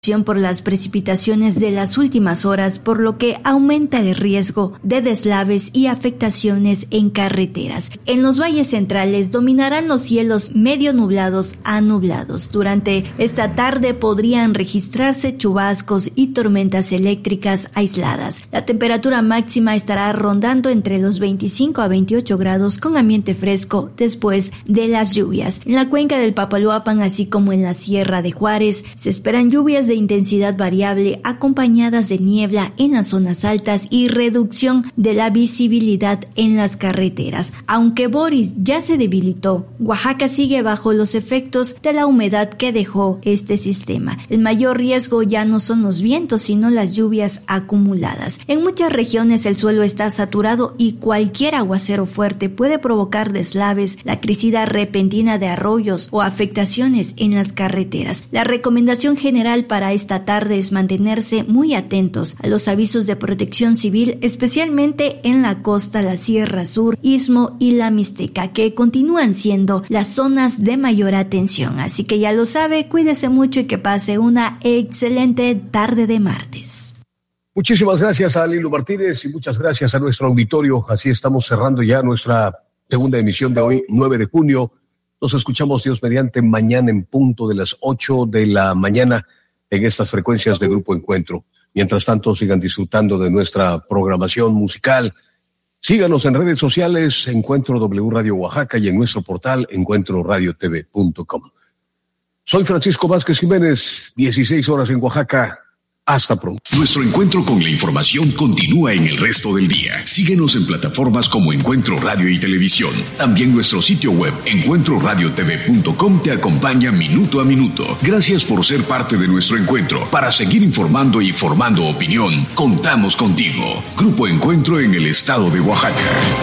por las precipitaciones de las últimas horas, por lo que aumenta el riesgo de deslaves y afectaciones en carreteras. En los valles centrales dominarán los cielos medio nublados a nublados. Durante esta tarde podrían registrarse chubascos y tormentas eléctricas aisladas. La temperatura máxima estará rondando entre los 25 a 28 grados con ambiente fresco después de las lluvias. En la cuenca del Papaloapan, así como en la Sierra de Juárez, se esperan lluvias de intensidad variable acompañadas de niebla en las zonas altas y reducción de la visibilidad en las carreteras. Aunque Boris ya se debilitó, Oaxaca sigue bajo los efectos de la humedad que dejó este sistema. El mayor riesgo ya no son los vientos, sino las lluvias acumuladas. En muchas regiones el suelo está saturado y cualquier aguacero fuerte puede provocar deslaves, la crecida repentina de arroyos o afectaciones en las carreteras. La recomendación general para esta tarde es mantenerse muy atentos a los avisos de protección civil, especialmente en la costa, la Sierra Sur, Istmo y la Mixteca, que continúan siendo las zonas de mayor atención. Así que ya lo sabe, cuídese mucho y que pase una excelente tarde de martes. Muchísimas gracias a Lilo Martínez y muchas gracias a nuestro auditorio. Así estamos cerrando ya nuestra segunda emisión de hoy, 9 de junio. Nos escuchamos, Dios mediante, mañana en punto de las 8 de la mañana en estas frecuencias de Grupo Encuentro. Mientras tanto, sigan disfrutando de nuestra programación musical. Síganos en redes sociales, Encuentro W Radio Oaxaca, y en nuestro portal encuentroradiotv.com. Soy Francisco Vázquez Jiménez, 16 horas en Oaxaca. Hasta pronto. Nuestro encuentro con la información continúa en el resto del día. Síguenos en plataformas como Encuentro Radio y Televisión. También nuestro sitio web, encuentroradiotv.com, te acompaña minuto a minuto. Gracias por ser parte de nuestro encuentro. Para seguir informando y formando opinión, contamos contigo. Grupo Encuentro en el estado de Oaxaca.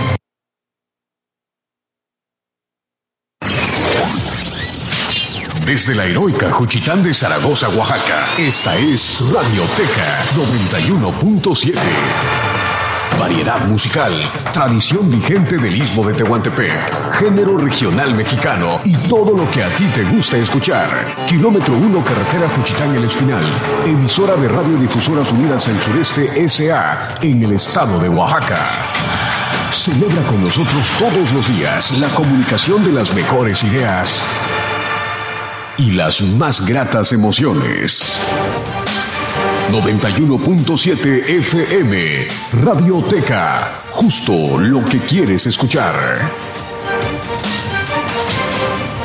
Desde la heroica Juchitán de Zaragoza, Oaxaca, esta es Radioteca 91.7. Variedad musical, tradición vigente del Istmo de Tehuantepec, género regional mexicano y todo lo que a ti te gusta escuchar. Kilómetro 1, carretera Juchitán El Espinal, emisora de Radiodifusoras Unidas del Sureste S.A. en el estado de Oaxaca. Celebra con nosotros todos los días la comunicación de las mejores ideas y las más gratas emociones. 91.7 FM, Radioteca, justo lo que quieres escuchar.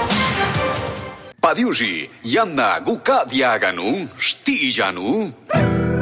Padiushi, Yanna Guka Diaganu, Stijanu.